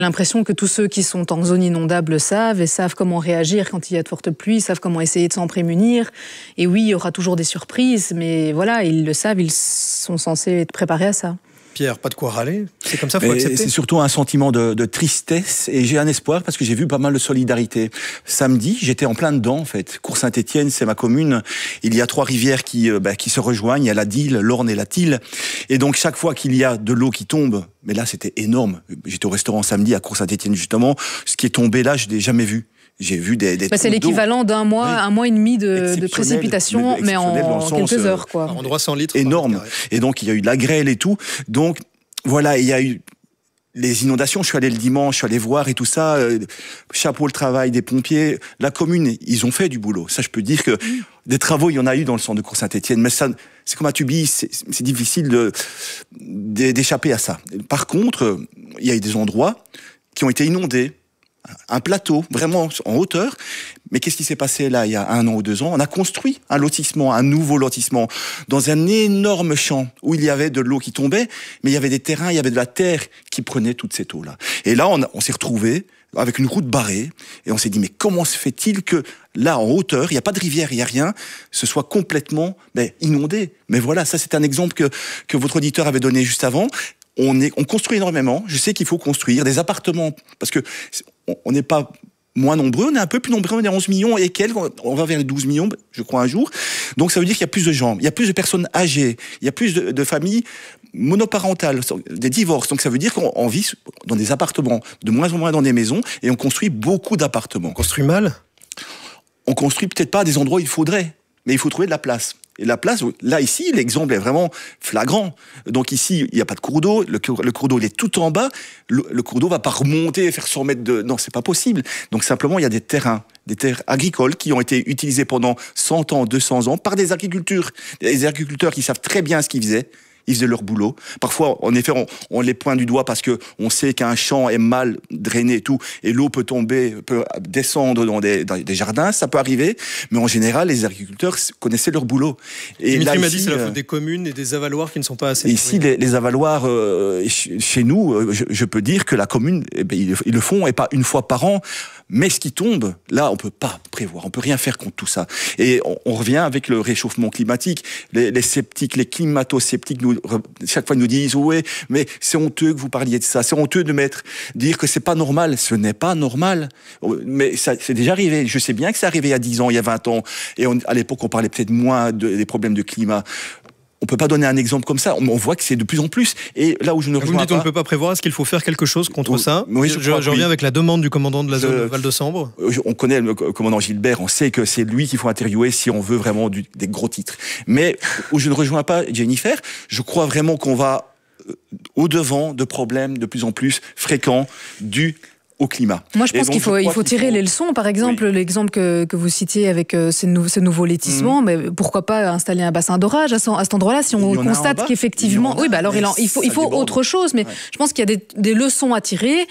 L'impression que tous ceux qui sont en zone inondable savent comment réagir quand il y a de fortes pluies, savent comment essayer de s'en prémunir. Et oui, il y aura toujours des surprises, mais voilà, ils le savent, ils sont censés être préparés à ça. Pierre, pas de quoi râler, c'est comme ça, il faut accepter. C'est surtout un sentiment de tristesse et j'ai un espoir parce que j'ai vu pas mal de solidarité. Samedi, j'étais en plein dedans en fait. Cour-Saint-Étienne, c'est ma commune. Il y a 3 rivières qui se rejoignent. Il y a la Dyle, l'Orne et la Tille. Et donc chaque fois qu'il y a de l'eau qui tombe, mais là c'était énorme. J'étais au restaurant samedi à Cour-Saint-Étienne justement. Ce qui est tombé là, je l'ai jamais vu. J'ai vu des c'est l'équivalent d'un mois, un mois et demi de précipitation, mais en quelques heures, quoi. En droit 100 litres. Énorme. Et donc, il y a eu de la grêle et tout. Donc, voilà, il y a eu les inondations. Je suis allé le dimanche, je suis allé voir et tout ça. Chapeau le travail des pompiers. La commune, ils ont fait du boulot. Ça, je peux dire que des travaux, il y en a eu dans le centre de Cour-Saint-Étienne. Mais ça, c'est comme à Tubi, c'est difficile d'échapper à ça. Par contre, il y a eu des endroits qui ont été inondés. Un plateau, vraiment en hauteur. Mais qu'est-ce qui s'est passé là, il y a 1 an ou 2 ans? On a construit un lotissement, un nouveau lotissement, dans un énorme champ où il y avait de l'eau qui tombait, mais il y avait des terrains, il y avait de la terre qui prenait toute cette eau-là. Et là, on s'est retrouvés avec une route barrée, et on s'est dit, mais comment se fait-il que là, en hauteur, il n'y a pas de rivière, il n'y a rien, ce soit complètement inondé? Mais voilà, ça c'est un exemple que votre auditeur avait donné juste avant. On construit énormément. Je sais qu'il faut construire des appartements parce que on n'est pas moins nombreux, on est un peu plus nombreux, on est 11 millions et quelques, on va vers les 12 millions, je crois, un jour. Donc ça veut dire qu'il y a plus de gens, il y a plus de personnes âgées, il y a plus de familles monoparentales, des divorces. Donc ça veut dire qu'on vit dans des appartements, de moins en moins dans des maisons, et on construit beaucoup d'appartements. On construit mal? On construit peut-être pas à des endroits où il faudrait, mais il faut trouver de la place. Et la place, là, ici, l'exemple est vraiment flagrant. Donc ici, il n'y a pas de cours d'eau. Le cours d'eau, il est tout en bas. Le cours d'eau va pas remonter et faire 100 mètres de... Non, c'est pas possible. Donc simplement, il y a des terres agricoles qui ont été utilisés pendant 100 ans, 200 ans par des agriculteurs qui savent très bien ce qu'ils faisaient. Ils faisaient leur boulot. Parfois, en effet, on les pointe du doigt parce que on sait qu'un champ est mal drainé et tout, et l'eau peut descendre dans des jardins, ça peut arriver. Mais en général, les agriculteurs connaissaient leur boulot. Et Dimitri m'a dit c'est la faute des communes et des avaloirs qui ne sont pas assez. Ici, les avaloirs, chez nous, je peux dire que la commune, ils le font, et pas une fois par an. Mais ce qui tombe, là, on peut pas prévoir, on peut rien faire contre tout ça. Et on revient avec le réchauffement climatique. Les sceptiques, les climato-sceptiques, chaque fois nous disent, ouais, mais c'est honteux que vous parliez de ça, c'est honteux de dire que c'est pas normal. Ce n'est pas normal. Mais ça, c'est déjà arrivé. Je sais bien que c'est arrivé il y a 10 ans, il y a 20 ans. Et à l'époque, on parlait peut-être moins des problèmes de climat. On peut pas donner un exemple comme ça. On voit que c'est de plus en plus. Et là où je ne rejoins pas... Vous me dites on ne peut pas prévoir. Est-ce qu'il faut faire quelque chose contre ça? Oui, je reviens avec la demande du commandant de la zone Val-de-Sambre. On connaît le commandant Gilbert. On sait que c'est lui qu'il faut interviewer si on veut vraiment des gros titres. Mais où je ne rejoins pas Jennifer, je crois vraiment qu'on va au-devant de problèmes de plus en plus fréquents dus au climat. Moi, je pense qu'il faut tirer les leçons. Par exemple, l'exemple que vous citiez avec ce nouveau lotissement, mais pourquoi pas installer un bassin d'orage à cet endroit-là si on constate qu'effectivement... Oui, alors il faut autre chose, mais je pense qu'il y a des leçons à tirer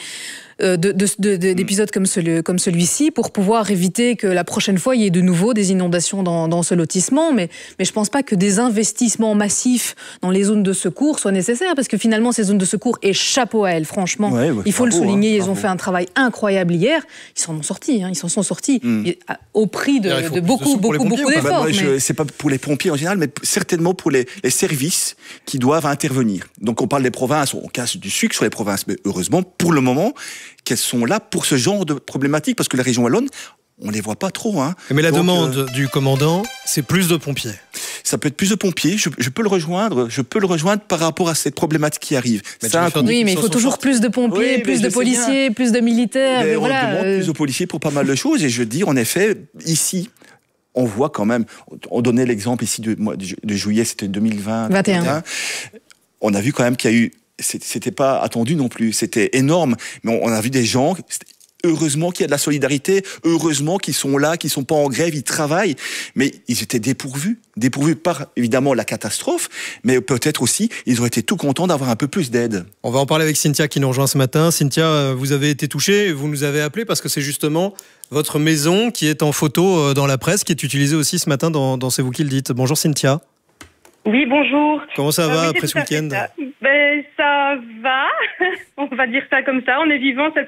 d'épisodes comme celui-ci pour pouvoir éviter que la prochaine fois il y ait de nouveau des inondations dans ce lotissement, mais je pense pas que des investissements massifs dans les zones de secours soient nécessaires, parce que finalement ces zones de secours, et chapeau à elles, franchement, il faut le souligner, ils ont fait un travail incroyable hier, ils s'en sont sortis au prix de beaucoup d'efforts. C'est pas pour les pompiers en général, mais certainement pour les services qui doivent intervenir. Donc on parle des provinces, on casse du sucre sur les provinces, mais heureusement pour le moment qu'elles sont là pour ce genre de problématiques, parce que la région wallonne, on les voit pas trop. Mais la demande du commandant, c'est plus de pompiers. Ça peut être plus de pompiers, je peux le rejoindre par rapport à cette problématique qui arrive. Oui, mais il faut toujours plus de pompiers, plus de policiers, plus de militaires. On demande plus de policiers pour pas mal de choses, et je veux dire, en effet, ici, on voit quand même, on donnait l'exemple ici de juillet, c'était 2021. On a vu quand même qu'il y a eu, c'était pas attendu non plus, c'était énorme, mais on a vu des gens, heureusement qu'il y a de la solidarité, heureusement qu'ils sont là, qu'ils sont pas en grève, ils travaillent, mais ils étaient dépourvus par évidemment la catastrophe, mais peut-être aussi ils auraient été tout contents d'avoir un peu plus d'aide. On va en parler avec Cynthia qui nous rejoint ce matin. Cynthia, vous avez été touchée, vous nous avez appelé parce que c'est justement votre maison qui est en photo dans la presse, qui est utilisée aussi ce matin dans C'est vous qui le dites. Bonjour Cynthia. Oui, bonjour. Comment ça va Oui, après ce week-end? Ça va, on va dire ça comme ça. On est vivant cette